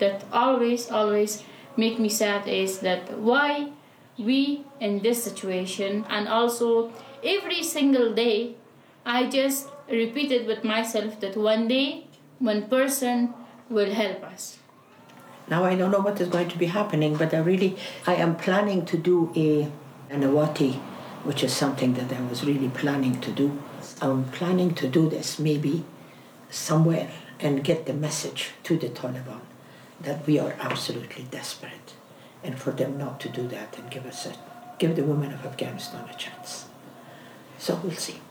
that always make me sad is that why we in this situation. And also every single day I just repeated with myself that one day one person will help us. Now I don't know what is going to be happening, but I am planning to do an awati, which is something that I was really planning to do. I'm planning to do this maybe somewhere and get the message to the Taliban that we are absolutely desperate, and for them not to do that and give the women of Afghanistan a chance. So we'll see.